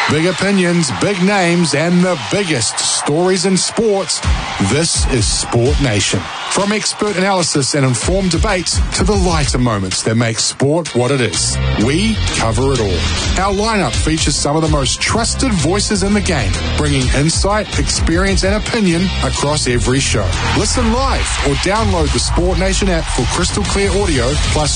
Big opinions, big names, and the biggest stories in sports. This is Sport Nation. From expert analysis and informed debates to the lighter moments that make sport what it is, we cover it all. Our lineup features some of the most trusted voices in the game, bringing insight, experience, and opinion across every show. Listen live or download the Sport Nation app for crystal clear audio plus